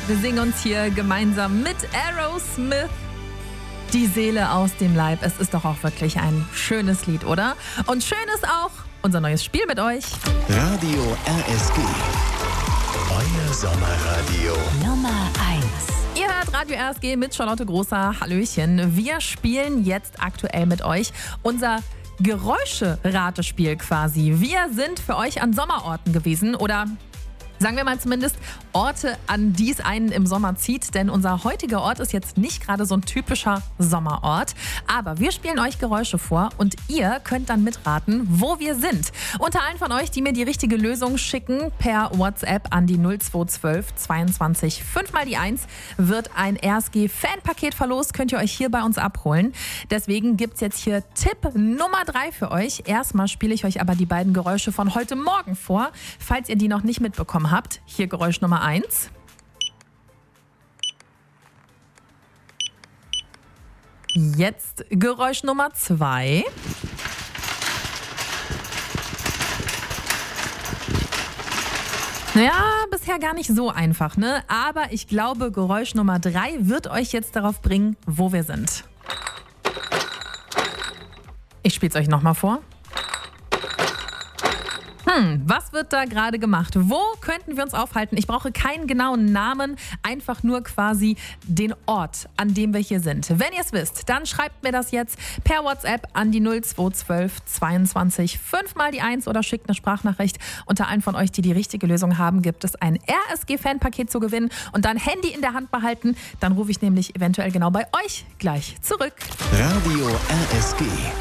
Wir singen uns hier gemeinsam mit Aerosmith die Seele aus dem Leib. Es ist doch auch wirklich ein schönes Lied, oder? Und schön ist auch unser neues Spiel mit euch. Radio RSG. Euer Sommerradio. Nummer 1. Ihr hört Radio RSG mit Charlotte Großer. Hallöchen. Wir spielen jetzt aktuell mit euch unser Geräusche-Ratespiel quasi. Wir sind für euch an Sommerorten gewesen oder sagen wir mal zumindest Orte, an die es einen im Sommer zieht. Denn unser heutiger Ort ist jetzt nicht gerade so ein typischer Sommerort. Aber wir spielen euch Geräusche vor und ihr könnt dann mitraten, wo wir sind. Unter allen von euch, die mir die richtige Lösung schicken, per WhatsApp an die 0212 22 5 mal die 1, wird ein RSG-Fanpaket verlost. Könnt ihr euch hier bei uns abholen. Deswegen gibt es jetzt hier Tipp Nummer 3 für euch. Erstmal spiele ich euch aber die beiden Geräusche von heute Morgen vor, falls ihr die noch nicht mitbekommen habt. Hier Geräusch Nummer 1. Jetzt Geräusch Nummer 2. Naja, bisher gar nicht so einfach, ne? Aber ich glaube, Geräusch Nummer 3 wird euch jetzt darauf bringen, wo wir sind. Ich spiele es euch nochmal vor. Was wird da gerade gemacht? Wo könnten wir uns aufhalten? Ich brauche keinen genauen Namen, einfach nur quasi den Ort, an dem wir hier sind. Wenn ihr es wisst, dann schreibt mir das jetzt per WhatsApp an die 0212 22 5 mal die 1 oder schickt eine Sprachnachricht. Unter allen von euch, die die richtige Lösung haben, gibt es ein RSG-Fanpaket zu gewinnen und dann Handy in der Hand behalten. Dann rufe ich nämlich eventuell genau bei euch gleich zurück. Radio RSG.